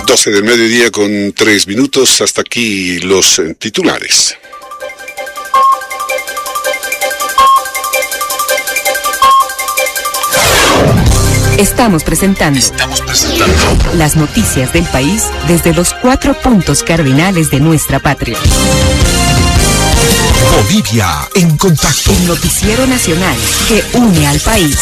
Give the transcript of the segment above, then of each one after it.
12 del mediodía con 3 minutos. Hasta aquí los titulares. Estamos presentando las noticias del país desde los 4 puntos cardinales de nuestra patria. Bolivia en contacto. El noticiero nacional que une al país.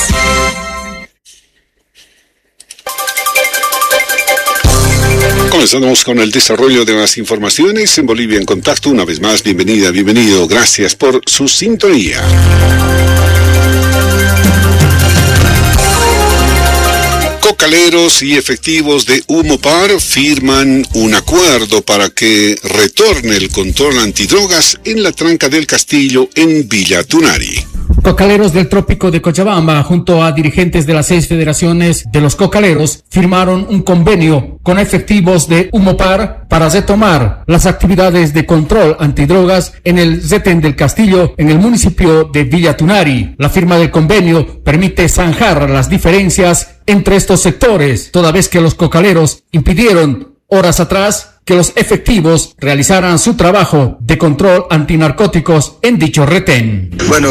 Comenzamos con el desarrollo de las informaciones en Bolivia en contacto. Una vez más, bienvenida, bienvenido. Gracias por su sintonía. Cocaleros y efectivos de Humopar firman un acuerdo para que retorne el control antidrogas en la tranca del Castillo en Villa Tunari. Cocaleros del Trópico de Cochabamba, junto a dirigentes de las 6 federaciones de los cocaleros, firmaron un convenio con efectivos de Humopar para retomar las actividades de control antidrogas en el retén del Castillo, en el municipio de Villa Tunari. La firma del convenio permite zanjar las diferencias entre estos sectores, toda vez que los cocaleros impidieron horas atrás que los efectivos realizaran su trabajo de control antinarcóticos en dicho retén. Bueno,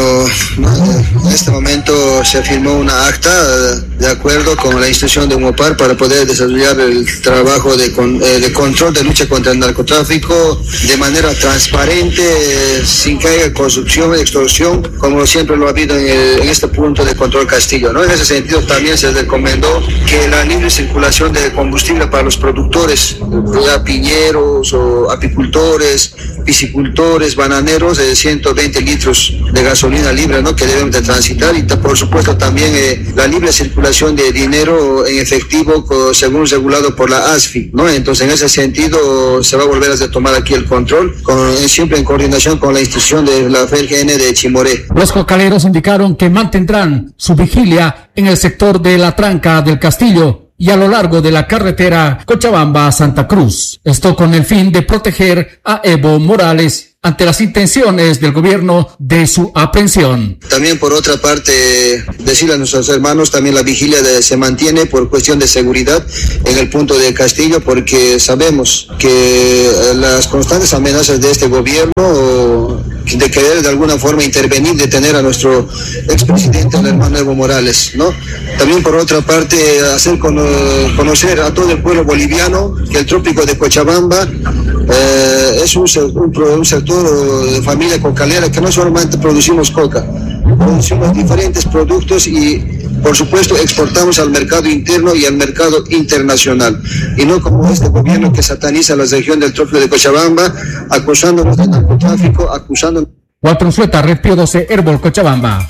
en este momento se firmó una acta de acuerdo con la institución de Humopar para poder desarrollar el trabajo de control de lucha contra el narcotráfico de manera transparente, sin que haya corrupción, extorsión, como siempre lo ha habido en este punto de control Castillo, ¿no? En ese sentido también se recomendó que la libre circulación de combustible para los productores, piñeros o apicultores, piscicultores, bananeros, de 120 litros de gasolina libre, ¿no?, que deben de transitar, y por supuesto también la libre circulación de dinero en efectivo según regulado por la ASFI, ¿no? Entonces en ese sentido se va a volver a retomar aquí el control, siempre en coordinación con la institución de la FELGN de Chimoré. Los cocaleros indicaron que mantendrán su vigilia en el sector de la tranca del Castillo y a lo largo de la carretera Cochabamba-Santa Cruz. Esto con el fin de proteger a Evo Morales ante las intenciones del gobierno de su aprehensión. También por otra parte, decirle a nuestros hermanos, también la vigilia se mantiene por cuestión de seguridad en el punto de Castillo, porque sabemos que las constantes amenazas de este gobierno de querer de alguna forma intervenir, detener a nuestro expresidente, el hermano Evo Morales, ¿no? También por otra parte, hacer conocer a todo el pueblo boliviano que el Trópico de Cochabamba es un sector de familia cocalera, que no solamente producimos coca, producimos diferentes productos y por supuesto exportamos al mercado interno y al mercado internacional, y no como este gobierno que sataniza la región del Trópico de Cochabamba, acusándonos de narcotráfico, acusándonos. Walter Unzueta, Red Pío 12, Herbol, Cochabamba.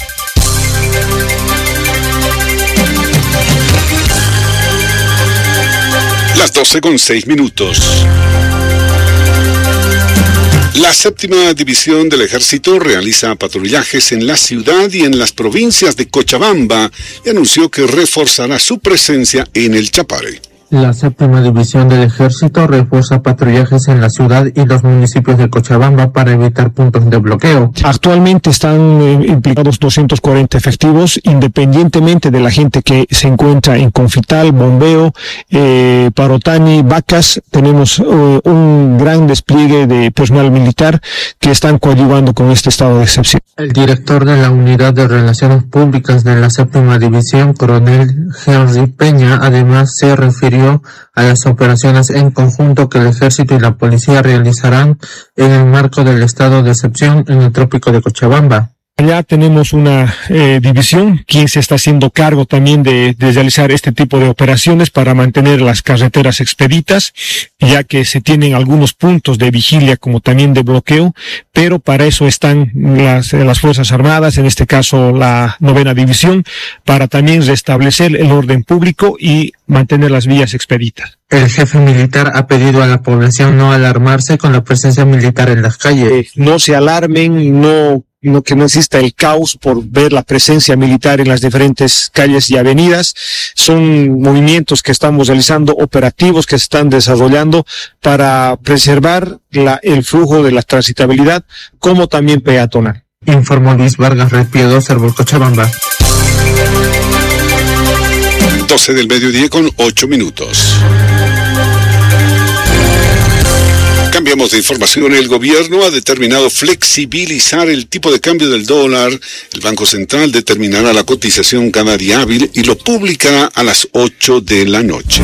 Las 12:06. La 7ª División del Ejército realiza patrullajes en la ciudad y en las provincias de Cochabamba y anunció que reforzará su presencia en el Chapare. La 7ª División del Ejército refuerza patrullajes en la ciudad y los municipios de Cochabamba para evitar puntos de bloqueo. Actualmente están implicados 240 efectivos, independientemente de la gente que se encuentra en Confital, Bombeo, Parotani, Vacas. Tenemos un gran despliegue de personal militar que están coadyuvando con este estado de excepción. El director de la Unidad de Relaciones Públicas de la 7ª División, coronel Henry Peña, además se refirió a las operaciones en conjunto que el Ejército y la Policía realizarán en el marco del estado de excepción en el Trópico de Cochabamba. Allá tenemos una división quien se está haciendo cargo también de realizar este tipo de operaciones para mantener las carreteras expeditas, ya que se tienen algunos puntos de vigilia como también de bloqueo, pero para eso están las Fuerzas Armadas, en este caso la 9ª División, para también restablecer el orden público y mantener las vías expeditas. El jefe militar ha pedido a la población no alarmarse con la presencia militar en las calles. No se alarmen, que no exista el caos por ver la presencia militar en las diferentes calles y avenidas. Son movimientos que estamos realizando, operativos que se están desarrollando para preservar el flujo de la transitabilidad, como también peatonal. Informó Luis Vargas, Red Pío 12, Herbol, Cochabamba. 12 del mediodía con 8 minutos. Cambiamos de información. El gobierno ha determinado flexibilizar el tipo de cambio del dólar. El Banco Central determinará la cotización cada día hábil y lo publicará a las 8 de la noche.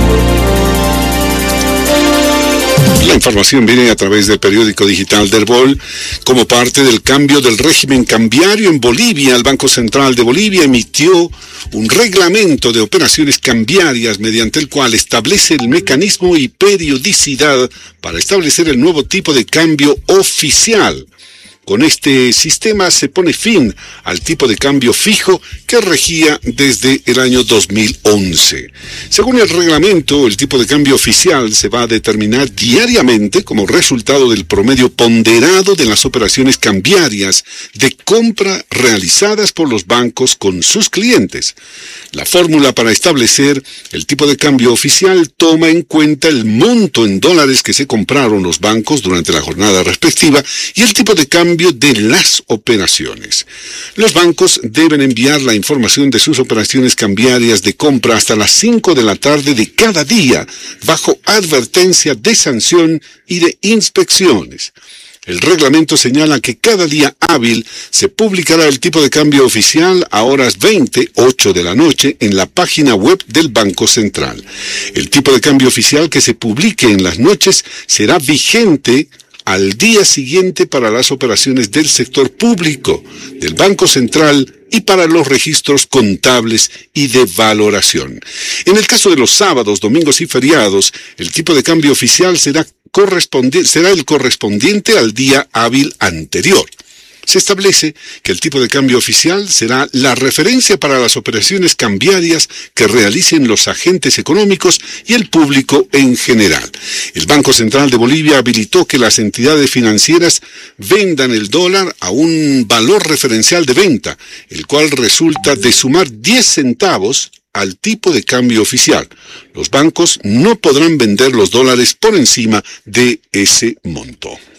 La información viene a través del periódico digital del BOL. Como parte del cambio del régimen cambiario en Bolivia, el Banco Central de Bolivia emitió un reglamento de operaciones cambiarias mediante el cual establece el mecanismo y periodicidad para establecer el nuevo tipo de cambio oficial. Con este sistema se pone fin al tipo de cambio fijo que regía desde el año 2011. Según el reglamento, el tipo de cambio oficial se va a determinar diariamente como resultado del promedio ponderado de las operaciones cambiarias de compra realizadas por los bancos con sus clientes. La fórmula para establecer el tipo de cambio oficial toma en cuenta el monto en dólares que se compraron los bancos durante la jornada respectiva y el tipo de cambio de las operaciones. Los bancos deben enviar la información de sus operaciones cambiarias de compra hasta las 5 de la tarde de cada día, bajo advertencia de sanción y de inspecciones. El reglamento señala que cada día hábil se publicará el tipo de cambio oficial a horas 8 de la noche en la página web del Banco Central. El tipo de cambio oficial que se publique en las noches será vigente al día siguiente para las operaciones del sector público, del Banco Central y para los registros contables y de valoración. En el caso de los sábados, domingos y feriados, el tipo de cambio oficial será el correspondiente al día hábil anterior. Se establece que el tipo de cambio oficial será la referencia para las operaciones cambiarias que realicen los agentes económicos y el público en general. El Banco Central de Bolivia habilitó que las entidades financieras vendan el dólar a un valor referencial de venta, el cual resulta de sumar 10 centavos al tipo de cambio oficial. Los bancos no podrán vender los dólares por encima de ese monto.